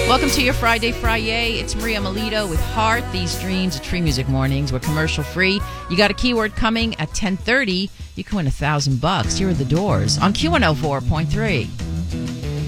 Welcome to your Friday. It's Maria Melito with Heart. These Dreams are Tree Music Mornings. We're commercial free. You got a keyword coming at 10:30. You can win $1,000. Here are the Doors on Q104.3.